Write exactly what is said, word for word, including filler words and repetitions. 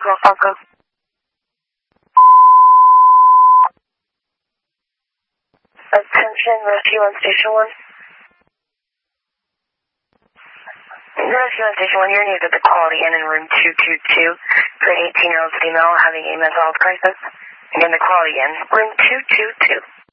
Roswell, Falco. Attention, Rescue on Station one. Rescue on Station one, you're needed at the Quality Inn in room two two two for an eighteen-year-old female having a mental health crisis. Again, the Quality Inn, room two two two.